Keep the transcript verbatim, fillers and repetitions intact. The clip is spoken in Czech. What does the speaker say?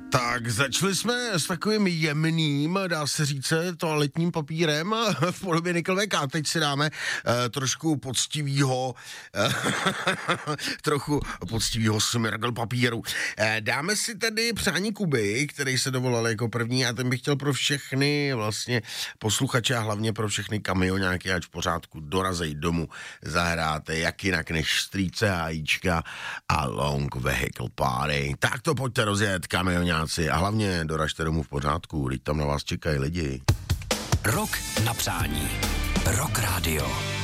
Tak začali jsme s takovým jemným, dá se říct, toaletním papírem v podobě niklové ká. Teď si dáme uh, trošku poctivýho, uh, trochu poctivýho smirgl papíru. Uh, dáme si tedy přání Kuby, který se dovolal jako první, a ten bych chtěl pro všechny vlastně posluchače a hlavně pro všechny kamioňáky, ať v pořádku dorazej domů, zahráte jak jinak než strýce hájíčka a long vehicle party. Tak to pojďte rozjet, kamioňáci. A hlavně doražte domů v pořádku, teď tam na vás čekají lidi. Rok na přání. Rock Radio.